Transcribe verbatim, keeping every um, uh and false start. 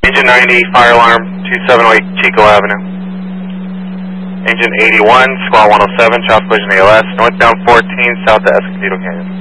Engine ninety, fire alarm, two seven zero eight Chico Avenue. Engine eighty-one, squawk one oh seven, child collision A L S, northbound fourteen, south to Escondido Canyon.